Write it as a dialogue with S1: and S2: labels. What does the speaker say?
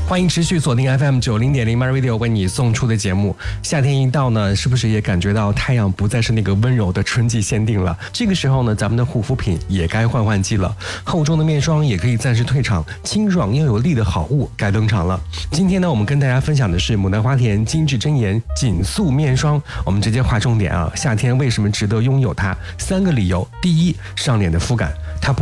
S1: 欢迎持续锁定 FM90.0 MyRadio 为你送出的节目。夏天一到呢，是不是也感觉到太阳不再是那个温柔的春季限定了？这个时候呢，咱们的护肤品也该换换季了。厚重的面霜也可以暂时退场，清爽又有力的好物该登场了。今天呢，我们跟大家分享的是牡丹花田精致真颜紧塑面霜。我们直接划重点啊，夏天为什么值得拥有它？3个理由。第一，上脸的肤感。